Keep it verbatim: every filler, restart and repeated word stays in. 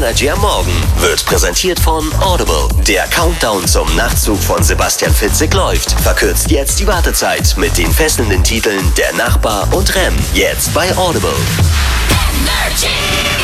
Energy am Morgen wird präsentiert von Audible. Der Countdown zum Nachtzug von Sebastian Fitzek läuft. Verkürzt jetzt die Wartezeit mit den fesselnden Titeln Der Nachbar und Rem. Jetzt bei Audible. Energy.